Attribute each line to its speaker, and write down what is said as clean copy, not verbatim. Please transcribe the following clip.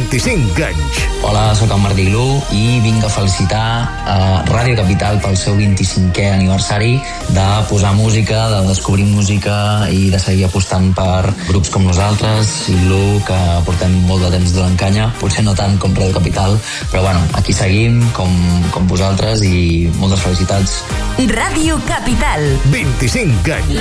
Speaker 1: 25 anys.
Speaker 2: Hola, sóc en Martí Glú i vinc a felicitar a Ràdio Capital pel seu 25è aniversari de posar música, de descobrir música i de seguir apostant per grups com nosaltres i Glú, que portem molt de temps donant canya, potser no tant com Ràdio Capital, però bueno, aquí seguim com vosaltres i moltes felicitats.
Speaker 3: Ràdio Capital.
Speaker 1: 25 anys.